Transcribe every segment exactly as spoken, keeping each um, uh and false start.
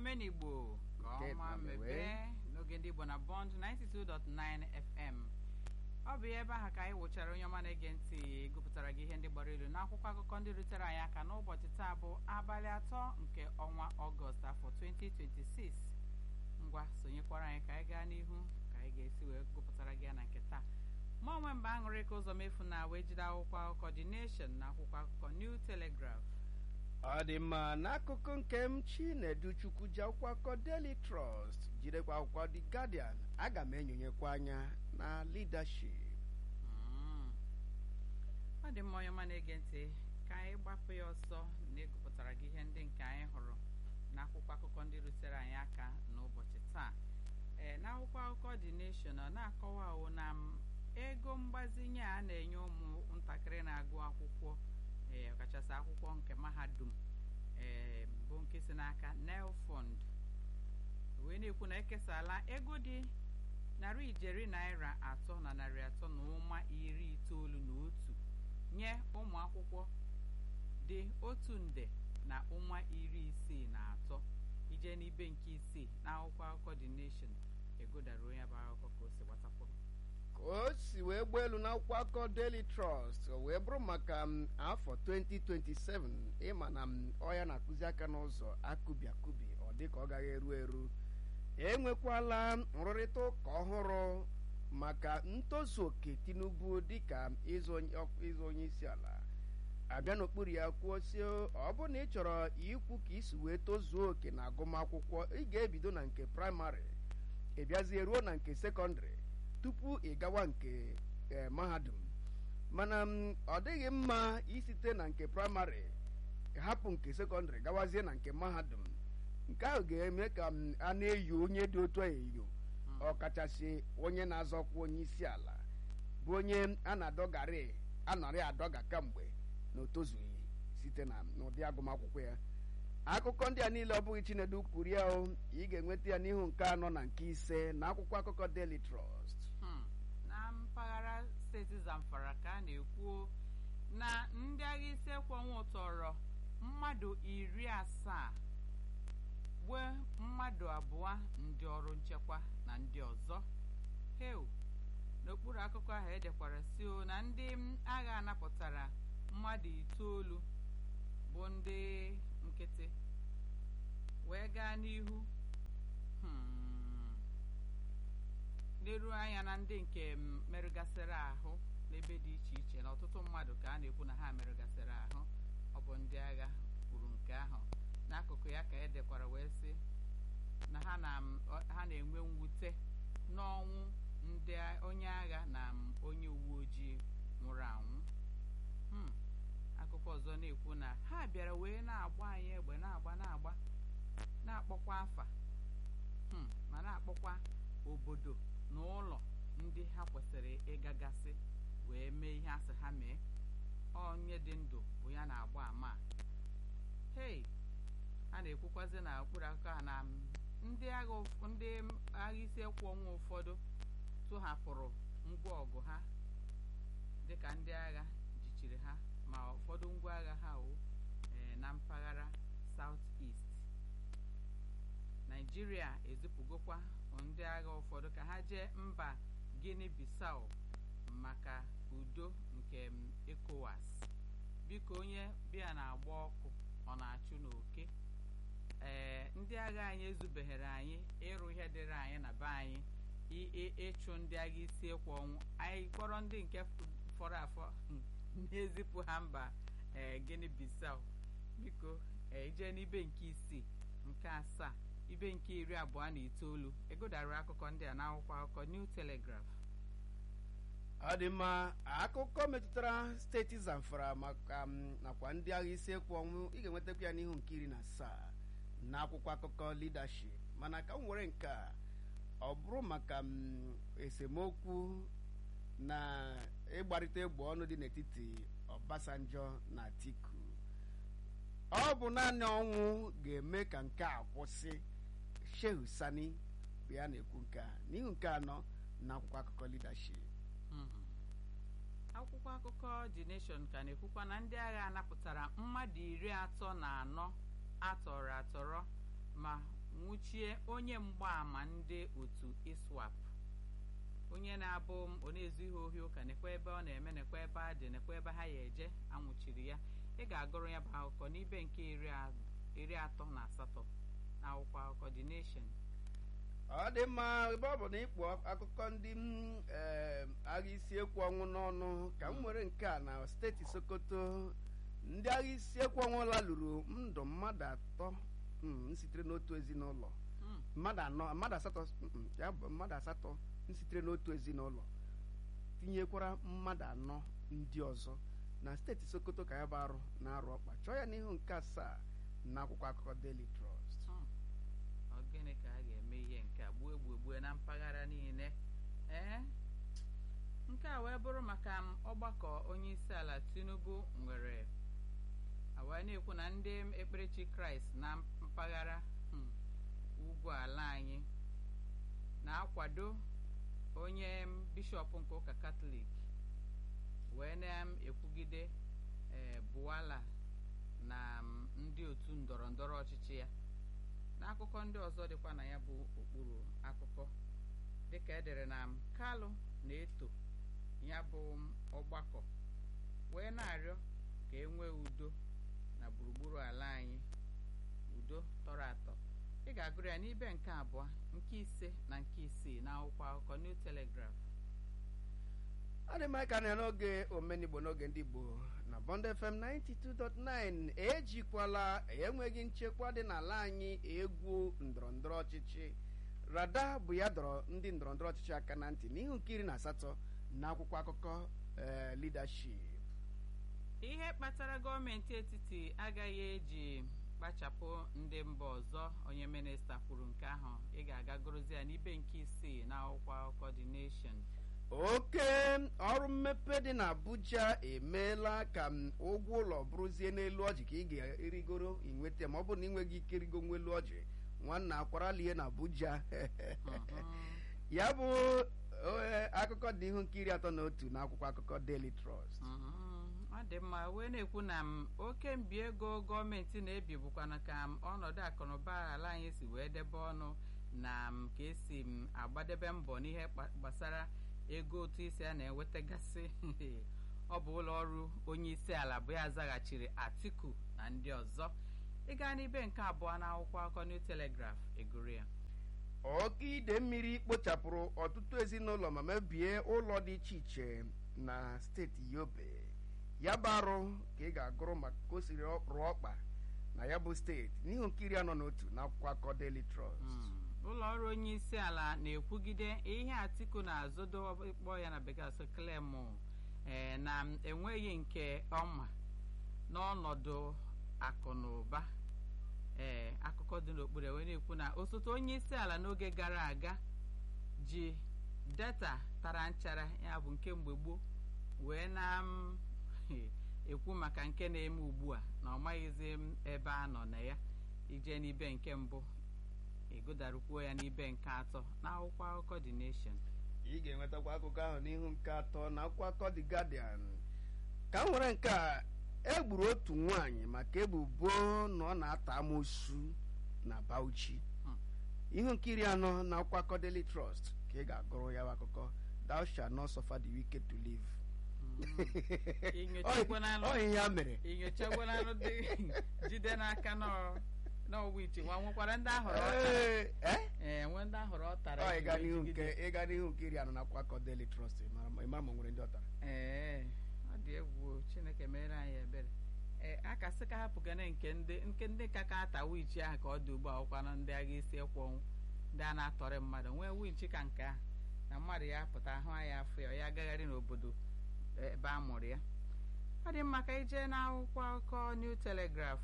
Omenigbo ka ọma mebe n'oge ndị Igbo na Bond ninety-two point nine F M. Ọ bụ ebe ahụ ka anyị wụchara onye ọma na-ege ntị gụpụtara gị ihe ndị gbara ilu n'akwụkwọ akụkọ ndị rutere anyị aka n'ụbọchị taa bụ abalị atọ nke ọnwa Ọgọst afọ twenty twenty-six. Ngwa sonyekwara anyị ka anyị gaa n'ihu ka anyị ga-esi wee gụpụtara gị ya na nke taa. Ma onwe mgbe aṅụrị ka ụzọ mefu na wee jide akwụkwọ akụkọ The Nation na akwụkwọ akụkọ New Telegraph. Ọ dị mma n'akụkụ nke m Chinedu Chukwu ji akwụkwọ akụkọ Daily Trust jirekwa akwụkwọ The Guardian. Aga m enyonyekwa anya na Leadership. Ọ dị mma onye ọma na-ege ntị ka anyị gbapụ ya ọsọ na egụpụtara gị ihe ndị nke anyị hụrụ n'akwụkwọ akụkọ ndị rutere anyị aka n'ụbọchị taa. Ee, n'akwụkwọ akụkọ The Nation ọ na-akọwa o na ego mgbazinye a na-enye ụmụ ntakịrị na-agụ akwụkwọ ee ọkachasị akwụkwọ nke mahadum ee bụ nke si n'aka Nelfund wee na-ekwu na ekesala ego dị narị ijeri naira atọ na narị atọ na ụma iri itoolu na otu nye ụmụ akwụkwọ dị otu nde na ụma iri isii na atọ ije n'ibe nke isii na akwụkwọ akụkọ The Nation egodara onye bụ akụkọ ka o si gbatakwuru Ka o si wee gbaa elu n'akwụkwọ akụkọ Daily Trust wee bụrụ maka m afọ twenty twenty-seven ịma na m ọya na-akụzi aka n'ụzọ akụbi akụbi ọ dị ka ọ gaghị eru eru enwekwala nrụrịta ụka ọhụrụ maka ntozu oke Tinubu dịka ịzụ onye isi ala abịa n'okpuru ya kwuo si ọ bụ na ị chọrọ ikwu ka isi wee tozuo oke na agụmakwụkwọ ị ga-ebido na nke praịmarị ị bịazie ruo na nke sekọndịrị tupu ị gawa nke mahadum mana ọ dịghị mma isite na nke praịmarị hapụ nke sekọndịrị gawazie na nke mahadum nke ahụ ga-eme ka a na-eyi onye dị otu eyo ọkachasị onye na-azọkwa onye isi ala bụ onye a na-adọgarị anọrị adọga kamgbe na otozughị site na n'ụdị agụmakwụkwọ ya. Akụkọ ndị a niile ọ bụghị Chinedu kwuru ya o ị ga-enweta ya n'ihu nke anọ na nke ise na akwụkwọ akụkọ Daily Trust. Na mpaghara steeti Zamfara ka a na-ekwu na ndị agha isi ekwenwu tọrọ mmadụ iri asaa gbuo mmadụ abụọ ndị ọrụ nchekwa na ndị ọzọ. Heu n'okpuru akụkọ ahụ edekwara si o na ndị agha anapụtara mmadụ itoolu bụ ndị nkịtị wee gaa n'ihu leruo anya na ndị nke merụgasịrị ahụ n'ebe dị iche iche na ọtụtụ mmadụ ka a na-ekwu na ha merụgasịrị ahụ. Ọ bụ ndị agha kwuru nke ahụ. N'akụkụ ya ka edekwara wee sị na ha na-enwe mwute n'ọnwụ ndị onye agha na onye uwe ojii nwụrụ anwụ. Akụkọ ọzọ na-ekwu na ha bịara wee na-agba anyị egbe na-agba na-agba na-akpọkwa afa ma na-akpọkwa obodo na ụlọ ndị ha kwesịrị ịgagasị wee mee ihe asị ha mee. Onye dị ndụ bụ ya na-agba ama. Hei a na-ekwukwazi na okpuru akụkọ ha na ndị agha isi ekwu ọnwa ụfọdụ tụhapụrụ ngwa ọgụ ha dịka ndị agha jichiri ha ma ụfọdụ ngwa agha ha o na mpaghara South East. Nigeria ezipụgokwa ndị agha ụfọdụ ka ha jee mba Guinea Bissau maka udo nke ECOWAS. Biko onye bịa na-agba ọkụ ọ na-achụ n'oke. Ee ndị agha anyị ezubeghere anyị ịrụ ihe dịrị anyị na be anyị ịchụ ndị agha isi ekwe ọnwụ. Anyị kpọrọ ndị nke fọrọ afọ na-ezipụ ha mba ee Guinea Bissau. Biko ije n'ibe nke isii nke asaa ibe nke iri abụọ na itoolu egodara akụkọ ndị a n'akwụkwọ akụkọ New Telegraph. Ọ dị mma akụkọ metụtara steeti Zamfara maka nakwa ndị agha isi ekwu ọnwụ ị ga-enwetakwa ya n'ihu nke iri na asaa na akwụkwọ akụkọ Leadership. Mana ka m nwere nke a ọ bụrụ maka esemokwu na ịgbarịta egbe ọnụ dị n'etiti Obasanjo na Atiku. Ọ bụ naanị ọnwụ ga-eme ka nke a kwụsị. Shehu Sani bụ ya na-ekwu nke a n'ihu nke anọ na akwụkwọ akụkọ Leadership. Akwụkwọ akụkọ The Nation ka na-ekwukwa na ndị agha anapụtara mmadụ iri atọ na anọ atọrọ atọrọ ma nwụchie onye mgbaàmà ndị otu ISWAP, onye na-abụ ọ na-ezu ihe ohi ụka, nekwa ebe ọ na-eme, nekwa ebe a dị, nekwa ebe ha ya eje, anwụchiri ya. Ị ga-agụrụ ya bụ akụkọ n'ibe nke iri atọ na asatọ na akwụkwọ akụkọ The Nation. Ọ dị mma ebe ọ bụ na ịkpọ akụkọ ndị agha isi ekwu ọnwụ n'ọnụ ka m nwere nke a na steeti Sokoto. Ndị agha isi ekwu ọnwụ lalụrụ ndụ mmadụ atọ sitere n'otu ezinụlọ, mmadụ anọ mmadụ asatọ ya bụ mmadụ asatọ sitere n'otu ezinụlọ, tinyekwara mmadụ anọ ndị ọzọ na steeti Sokoto ka ya bụ arụ na-arụ ọkpa. Chọọ ya n'ihu nke asaa na akwụkwọ akụkọ Daily Trust. Gịnị ka a ga-eme ihe nke a gbuo egbuo egbuo na mpaghara niile? Ee, nke a wee bụrụ maka ọgbakọ onye isi ala Tinubu nwere wee na-ekwu na ndị ekperechi Kraịst na mpaghara ugwu ala anyị na-akwado onye bishọp nke ụka Katọlik, wee na-ekwugide Buwala na ndị otu ndọrọ ndọrọ ọchịchị ya. N'akụkọ ndị ọzọ dịkwa na ya bụ okpuru akụkọ dịka edere na Kalụ na-eto ya bụ ọgbakọ wee na-arịọ ka e nwee udo na gburugburu ala anyị, udo tọrọ atọ. Ị ga-agụrụ ya n'ibe nke abụọ, nke ise na nke isii na akwụkwọ akụkọ New Telegraph. Adị m aka na n'oge omenigbo n'oge ndị Igbo na Bond F M ninety-two point nine. Ejikwala enweghị nchekwa dị n'ala anyị egwu ndọrọndọrọ ọchịchị. Rada bụ ya dọrọ ndị ndọrọndọrọ ọchịchị aka na ntị n'ihu nke iri na asatọ na akwụkwọ akụkọ Leadership. Ihe kpatara gọọmenti etiti agaghị eji kpachapụ ndị mba ọzọ, onye minista kwuru nke ahụ. Ị ga-aga gụrụzi ya n'ibe nke isii na akwụkwọ akụkọ The Nation. Oke ọrụ mmepe dị n'Abuja emeela ka ụgwọ ụlọ bụrụzie n'elu ọjị ka ị ga-erigoro inweta, ma ọ bụ na ị nweghị ike rigo nwelu ọjị nwanna akwaralie n'Abuja. Ya bụ akụkọ dị ihu nke iri atọ na otu na akwụkwọ akụkọ Daily Trust. Ọ dị mma wee na-ekwu na oke mbi ego gọọmenti na-ebi bụkwana ka ọnọdụ akụnụba ala anyị si wee debe ọnụ na ka esi agbadebe mbọ n'ihe gbasara ego otu isi a na-enwetagasị. Ọ bụ ụlọ ọrụ onye isi ala bụ ya zaghachiri Atiku na ndị ọzọ. Ị gaa n'ibe nke abụọ na akwụkwọ akụkọ New Telegraph egoro ya. Oke ide mmiri kpochapụrụ ọtụtụ ezinụlọ ma mebie ụlọ dị iche iche na steeti Yobe. Ya bụ arụ ka ị ga-agụrụ maka ka o siri rụọ ọkpa na ya bụ steeti n'ihu nkiri anọ n'otu na akwụkwọ akụkọ Daily Trust. Ụlọ ọrụ onye isi ala na-ekwugide ihe Atiku na-azodo ịkpọ ya na bekee asụ claim ee na enweghị nke ọma n'ọnọdụ akụ na ụba. Ee, akụkọ dị n'okpuru wee na-ekwu na osote onye isi ala n'oge gara aga ji data tara nchara, ya bụ nke mgbe gboo, wee na ekwu maka nke na-eme ugbu a na ọ maghịzi ebe a nọ na ya. Ije n'ibe nke mbụ, egodarukwuo ya n'ibe nke atọ na akwụkwọ akụkọ The Nation. Ị ga-enwetakwa akụkọ ahụ n'ihu nke atọ na akwụkwọ akụkọ The Guardian. Ka m nwere nke a, egburu otu nwaanyị maka ebubo na ọ na-ata amoosu na Bauchi. Ihu nke iri anọ na akwụkwọ akụkọ Daily Trust ka ị ga-agụrụ ya akụkọ Thou shalt not suffer the wicked to live. Ọ ya mere inyochagwananụ dị jide n'aka n'ọwichi nwa nwekwara ndị ahụrụ ọtara. Ee, nwe ndị ahụrụ ọtara. Ọ ịga n'ihu nke ịga n'ihu nke iri anọ na akwụkwọ akụkọ Daily Trust ịmara ma nwere ndị ọtara. Ee, ọ dị egwu. Chineke mere anyị ebere. Ee, a ka sị ka hapụgana nke ndị nke ndị ka ka ata wichi ahụ ka ọ dị ugbu a ọkwanụ ndị agha isi ekwọnwụ ndị a na-atọrị mmadụ nwee wichi ka nke ahụ na mmadụ ya pụta ahụ ya afọ ya ya agagharị n'obodo ebe a mụrụ ya. Ọ dị mma ka ije n'akwụkwọ akụkọ New Telegraph.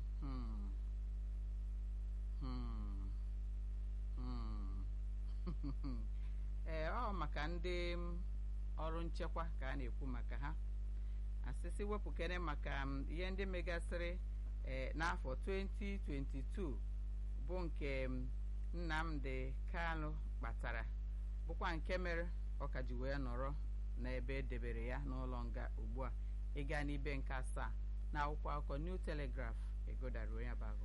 Ee, ọ maka ndị ọrụ nchekwa ka a na-ekwu maka ha. Asịsị wepụkere maka ihe ndị megasịrị n'afọ twenty twenty-two bụ nke Nnamdi Kanu kpatara, bụkwa nke mere ọ ka ji wee nọrọ n'ebe edebere ya n'ụlọ nga ugbu a. Ịga n'ibe nke asaa na akwụkwọ akụkọ New Telegraph egodaruo ya bụ akụkọ.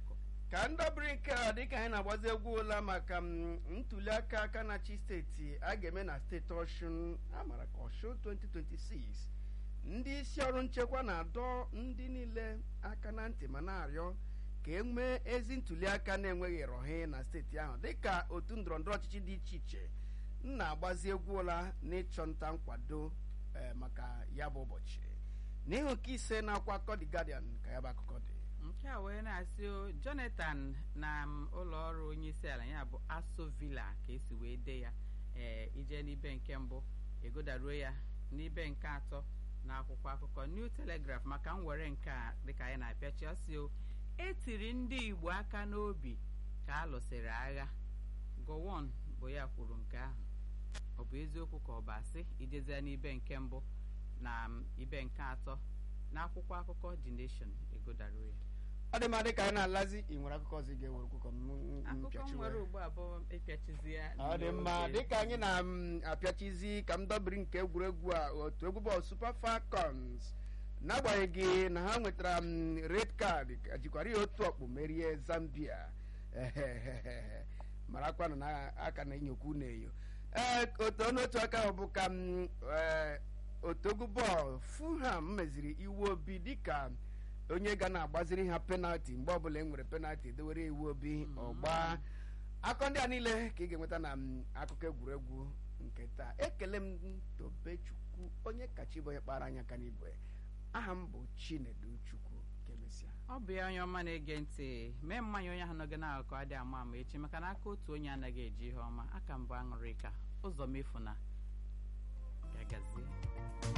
ka ndọbiri nke a dịka anyị na-agbazi egwu ụla maka ntuli aka aka na-achị steeti a ga-eme na steeti Ọshụn amara ka Ọshụn twenty twenty-six. Ndị isi ọrụ nchekwa na-adọ ndị niile aka na ntị ma na-arịọ ka e nwee ezi ntuli aka na-enweghị rọhe na steeti ahụ dịka otu ndọrọndọrọ ọchịchị dị iche iche na-agbazi egwu ụla n'ịchọ nta nkwado maka ya bụ ụbọchị. N'ihu nke ise na akwa akụkọ The Guardian ka ya bụ akụkọ dị. Nke a wee na-asị Jonathan na ụlọ ọrụ onye isi ala ya bụ Aso Villa ka esi wee dee ya ee ije n'ibe nke mbụ egodaruo ya n'ibe nke atọ na akwụkwọ akụkọ New Telegraph maka mwere nke a dịka anyị na-apịachi ọsị etiri ndị Igbo aka n'obi ka a lụsịrị agha. Gowon bụ ya kwuru nke ahụ. Ọ bụ eziokwu ka ọ bụ asị? Ijezie n'ibe nke mbụ na ibe nke atọ na akwụkwọ akụkọ The Nation egodaruo ya. Ọ dị mma dịka anyị na-alazi ị nwere akụkọ ọzọ ị ga-ewere kwukọ akụkọ nwere ugbu a bụ ịpịachizi ya. Ọ dị mma dịka anyị na-apịachizi ka m dọbiri nke egwuregwu a otu egwu bọọlụ Super Falcons n'agbanyeghị na ha nwetara red card jikwara ya otu ọkpụ merie Zambia marakwanụ na aka na-enyokwu na-enyo ee otu n'otu aka ahụ bụ ka otu egwu bọọlụ Fulham meziri Iwu Obi dịka onye ga na-agbaziri ha penalti mgbe ọbụla e nwere penalti edewere Iwu Obi ọgba. Akọ ndị a niile ka ị ga-enweta na akụkọ egwuregwu nke taa. Ekele m Tobechukwu onye kacha ibe onye kpara anya aka n'igwe. Aha m bụ Chinedu Chukwu ka emesịa. Ọ bụ ya onye ọma na-ege ntị mee mmanya onye ahụ nọgị n'akụkọ adị ama ama echi maka na aka otu onye anaghị eji ihe ọma. Aka mbụ Aṅụrịka Ụzọmefuna gagazie.